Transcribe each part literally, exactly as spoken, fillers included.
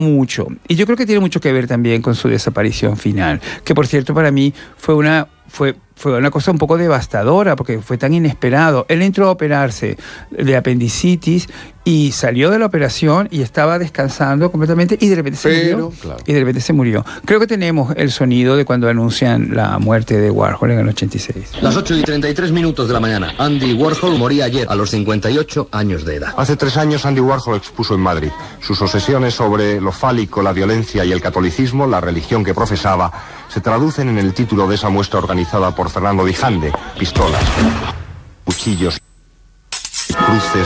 mucho. Y yo creo que tiene mucho que ver también con su desaparición final, que por cierto para mí fue una, fue, fue una cosa un poco devastadora, porque fue tan inesperado. Él entró a operarse de apendicitis y salió de la operación y estaba descansando completamente y de repente se Pero, murió. claro. Y de repente se murió. Creo que tenemos el sonido de cuando anuncian la muerte de Warhol en el ochenta y seis. Las ocho y treinta y tres minutos de la mañana. Andy Warhol moría ayer a los cincuenta y ocho años de edad. Hace tres años Andy Warhol expuso en Madrid. Sus obsesiones sobre lo fálico, la violencia y el catolicismo, la religión que profesaba, se traducen en el título de esa muestra organizada por Fernando Dijande: Pistolas, cuchillos, cruces.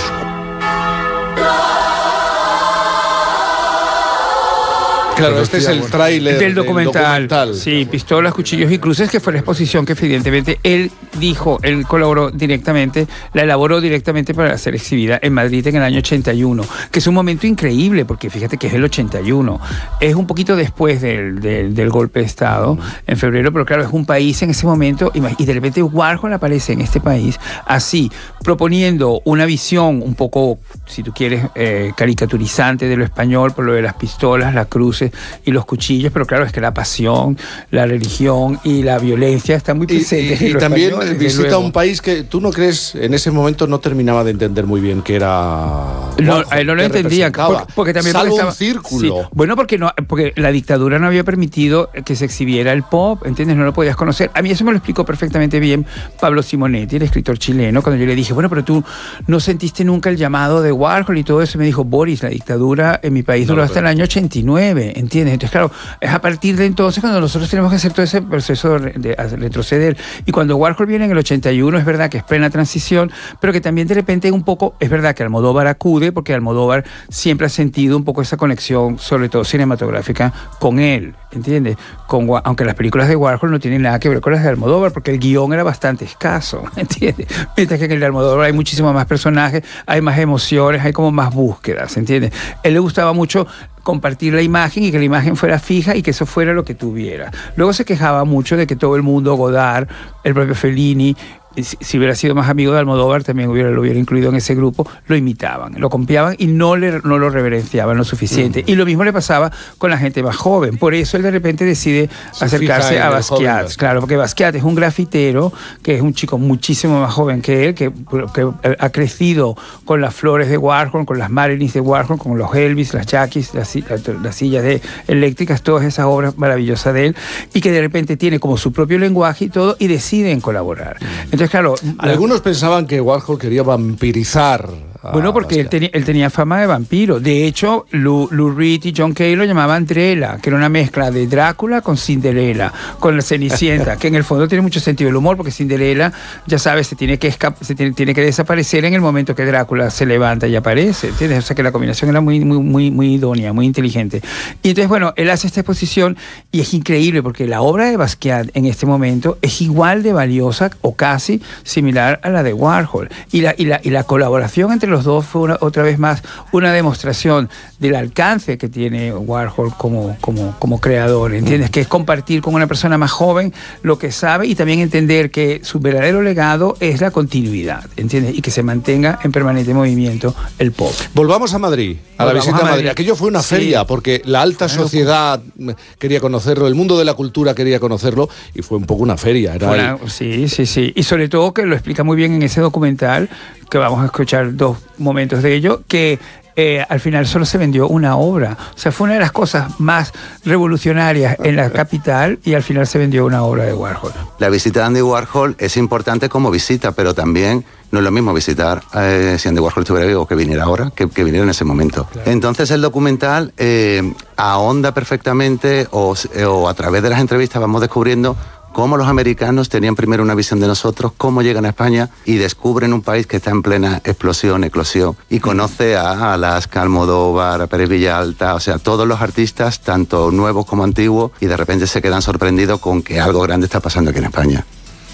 Claro, este es el tráiler del documental. del documental. Sí, Pistolas, Cuchillos y Cruces, que fue la exposición que evidentemente él dijo, él colaboró directamente, la elaboró directamente para ser exhibida en Madrid en el año ochenta y uno, que es un momento increíble, porque fíjate que es el ochenta y uno. Es un poquito después del, del, del golpe de Estado, en febrero, pero claro, es un país en ese momento, y de repente Warhol aparece en este país así, proponiendo una visión un poco, si tú quieres, eh, caricaturizante de lo español, por lo de las pistolas, las cruces y los cuchillos, pero claro, es que la pasión, la religión y la violencia están muy presentes. Y, y, en y lo también español, visita luego. un país que tú no crees, en ese momento no terminaba de entender muy bien que era... No, Warhol, él no lo que entendía, representaba. porque, porque también Salvo porque estaba, un círculo. Sí, bueno, porque no, porque la dictadura no había permitido que se exhibiera el pop, ¿entiendes? No lo podías conocer. A mí eso me lo explicó perfectamente bien Pablo Simonetti, el escritor chileno, cuando yo le dije, bueno, pero tú no sentiste nunca el llamado de Warhol y todo eso. Y me dijo, Boris, la dictadura en mi país duró no, hasta el año ochenta y nueve, ¿entiendes? Entonces, claro, es a partir de entonces cuando nosotros tenemos que hacer todo ese proceso de, de, de retroceder. Y cuando Warhol viene en el ochenta y uno, es verdad que es plena transición, pero que también de repente un poco, es verdad que Almodóvar acude, porque Almodóvar siempre ha sentido un poco esa conexión, sobre todo cinematográfica, con él, ¿entiendes? Con, aunque las películas de Warhol no tienen nada que ver con las de Almodóvar, porque el guión era bastante escaso, ¿entiendes? Mientras que en el de Almodóvar hay muchísimos más personajes, hay más emociones, hay como más búsquedas, ¿entiendes? A él le gustaba mucho compartir la imagen y que la imagen fuera fija y que eso fuera lo que tuviera. Luego se quejaba mucho de que todo el mundo, Godard, el propio Fellini, si, si hubiera sido más amigo de Almodóvar, también hubiera, lo hubiera incluido en ese grupo, lo imitaban, lo copiaban y no, le, no lo reverenciaban lo suficiente. Mm. Y lo mismo le pasaba con la gente más joven. Por eso él de repente decide se acercarse a Basquiat. Claro, porque Basquiat es un grafitero, que es un chico muchísimo más joven que él, que, que ha crecido con las flores de Warhol, con las Marilyns de Warhol, con los Elvis, las Jackies, las, las sillas de, eléctricas, todas esas obras maravillosas de él, y que de repente tiene como su propio lenguaje y todo, y deciden colaborar. Entonces, claro, algunos la... pensaban que Warhol quería vampirizar. Bueno, porque él, teni, él tenía fama de vampiro. De hecho, Lou, Lou Reed y John Cale lo llamaban Drella, que era una mezcla de Drácula con Cinderella, con la Cenicienta, que en el fondo tiene mucho sentido el humor, porque Cinderella, ya sabes, se tiene que escap- se tiene, tiene que desaparecer en el momento que Drácula se levanta y aparece, ¿entiendes? O sea que la combinación era muy, muy, muy, muy idónea, muy inteligente. Y entonces, bueno, él hace esta exposición y es increíble, porque la obra de Basquiat en este momento es igual de valiosa o casi similar a la de Warhol. Y la, y la, y la colaboración entre los los dos fue una, otra vez más una demostración del alcance que tiene Warhol como, como, como creador, ¿entiendes? Que es compartir con una persona más joven lo que sabe y también entender que su verdadero legado es la continuidad, ¿entiendes? Y que se mantenga en permanente movimiento el pop. Volvamos a Madrid, a Volvamos la visita a Madrid. Madrid. Aquello fue una sí. feria, porque la alta bueno, sociedad quería conocerlo, el mundo de la cultura quería conocerlo, y fue un poco una feria. Era una, el... Sí, sí, sí. Y sobre todo que lo explica muy bien en ese documental, que vamos a escuchar dos momentos de ello, que eh, al final solo se vendió una obra. O sea, fue una de las cosas más revolucionarias en la capital y al final se vendió una obra de Warhol. La visita de Andy Warhol es importante como visita, pero también no es lo mismo visitar eh, si Andy Warhol estuviera vivo que viniera ahora, que, que viniera en ese momento. Claro. Entonces el documental eh, ahonda perfectamente o, o a través de las entrevistas vamos descubriendo cómo los americanos tenían primero una visión de nosotros, cómo llegan a España y descubren un país que está en plena explosión, eclosión, y conoce a Alaska, Almodóvar, a Pérez Villalta, o sea, todos los artistas, tanto nuevos como antiguos, y de repente se quedan sorprendidos con que algo grande está pasando aquí en España.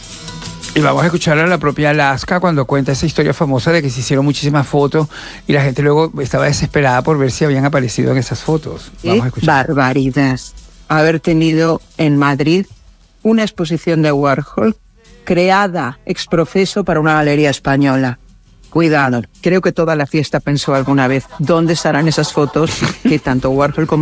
Y vamos a escuchar a la propia Alaska cuando cuenta esa historia famosa de que se hicieron muchísimas fotos y la gente luego estaba desesperada por ver si habían aparecido en esas fotos. Vamos a escuchar. ¡Qué barbaridad! Haber tenido en Madrid una exposición de Warhol creada ex profeso para una galería española. Cuidado, creo que toda la fiesta pensó alguna vez, ¿dónde estarán esas fotos que tanto Warhol como